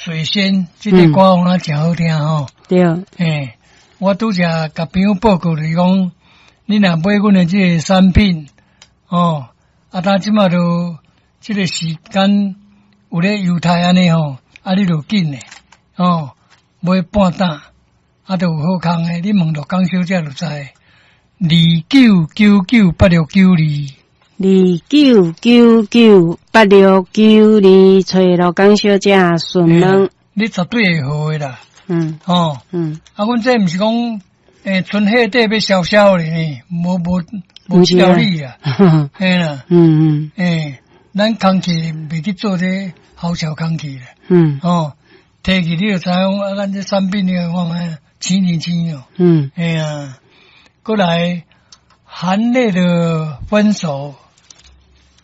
水仙这个歌我真好听吼。 对， 我拄则甲朋友报告就是讲，你若买阮的这个产品，当即马都这个时间有咧犹太安尼吼，你就紧诶，买半担，就有好康诶，你问到江小姐就知，29998692。 29998692，找到江小姐顺门， 你绝对会好诶啦。阮这毋是讲，春夏底要销售咧呢，无道理啊，嘿啦，咱空气袂去做这好笑空气啦，摕去你就知影，咱这产品你看卖青哦，过来含泪的分手。